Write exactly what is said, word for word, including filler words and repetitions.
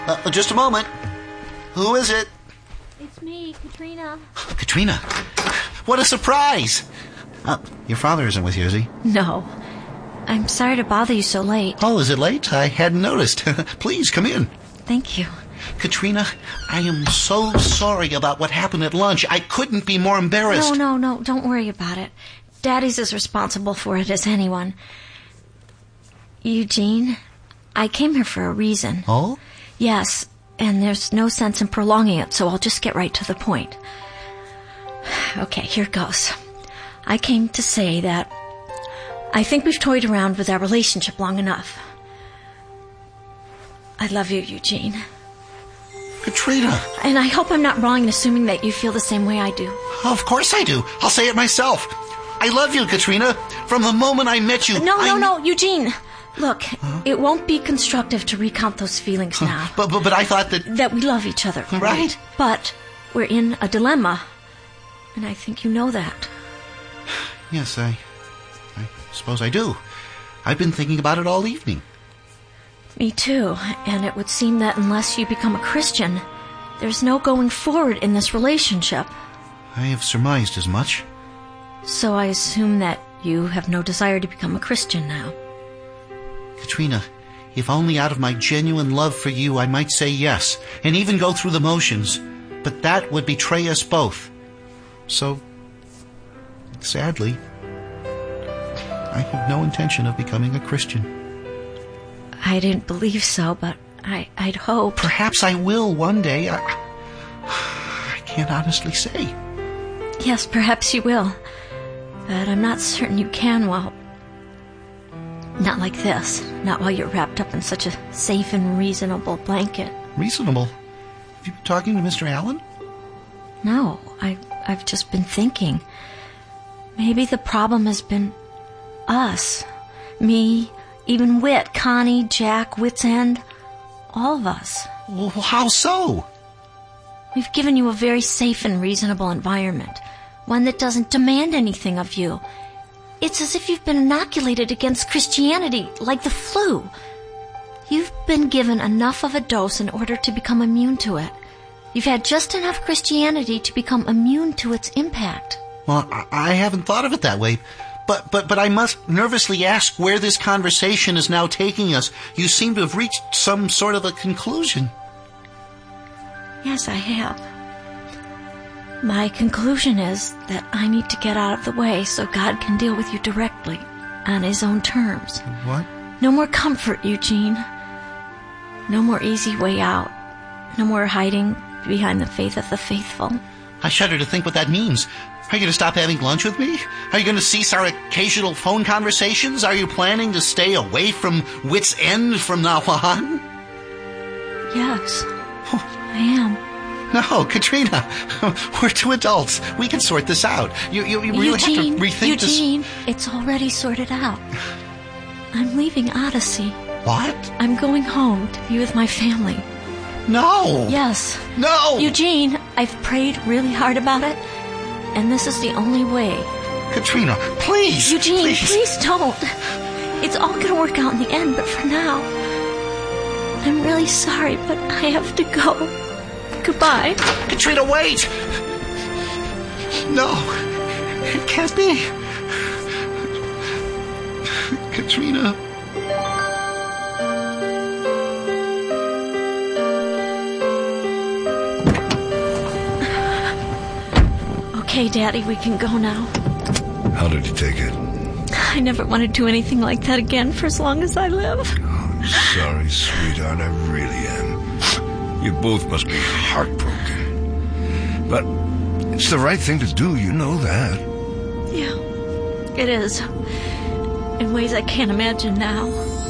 Uh, just a moment. Who is it? It's me, Katrina. Katrina? What a surprise! Uh, your father isn't with you, is he? No. I'm sorry to bother you so late. Oh, is it late? I hadn't noticed. Please, come in. Thank you. Katrina, I am so sorry about what happened at lunch. I couldn't be more embarrassed. No, no, no. Don't worry about it. Daddy's as responsible for it as anyone. Eugene, I came here for a reason. Oh? Yes, and there's no sense in prolonging it, so I'll just get right to the point. Okay, here goes. I came to say that I think we've toyed around with our relationship long enough. I love you, Eugene. Katrina. And I hope I'm not wrong in assuming that you feel the same way I do. Of course I do. I'll say it myself. I love you, Katrina. From the moment I met you... No, I... no, no, Eugene. Look, huh? It won't be constructive to recount those feelings now. But, but but I thought that... That we love each other. Right. right. But we're in a dilemma. And I think you know that. Yes, I... I suppose I do. I've been thinking about it all evening. Me too. And it would seem that unless you become a Christian, there's no going forward in this relationship. I have surmised as much. So I assume that you have no desire to become a Christian now. Katrina, if only out of my genuine love for you I might say yes, and even go through the motions. But that would betray us both. So, sadly, I have no intention of becoming a Christian. I didn't believe so, but I, I'd hope. Perhaps I will one day. I, I can't honestly say. Yes, perhaps you will. But I'm not certain you can while... Not like this. Not while you're wrapped up in such a safe and reasonable blanket. Reasonable? Have you been talking to Mister Allen? No, I, I've just been thinking. Maybe the problem has been us. Me, even Whit, Connie, Jack, Whit's End. All of us. Well, how so? We've given you a very safe and reasonable environment. One that doesn't demand anything of you. It's as if you've been inoculated against Christianity, like the flu. You've been given enough of a dose in order to become immune to it. You've had just enough Christianity to become immune to its impact. Well, I haven't thought of it that way. But, but, but I must nervously ask where this conversation is now taking us. You seem to have reached some sort of a conclusion. Yes, I have. My conclusion is that I need to get out of the way so God can deal with you directly, on His own terms. What? No more comfort, Eugene. No more easy way out. No more hiding behind the faith of the faithful. I shudder to think what that means. Are you going to stop having lunch with me? Are you going to cease our occasional phone conversations? Are you planning to stay away from Whit's End from now on? Yes, I am. No, Katrina, we're two adults. We can sort this out. You, you, you really Eugene, have to rethink Eugene, this. Eugene, it's already sorted out. I'm leaving Odyssey. What? I'm going home to be with my family. No. Yes. No. Eugene, I've prayed really hard about it, and this is the only way. Katrina, please. Eugene, please, please don't. It's all going to work out in the end, but for now, I'm really sorry, but I have to go. Goodbye. Katrina, wait! No, it can't be. Katrina. Okay, Daddy, we can go now. How did you take it? I never want to do anything like that again for as long as I live. Oh, I'm sorry, sweetheart. I really am. You both must be heartbroken. But it's the right thing to do, you know that. Yeah, it is. In ways I can't imagine now.